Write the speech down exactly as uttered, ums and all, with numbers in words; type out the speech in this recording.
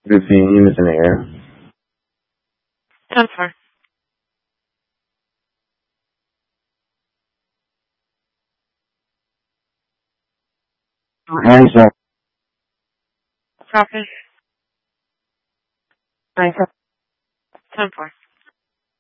fifteen is in the air. ten four. Answer. Copy. Nine four. ten four.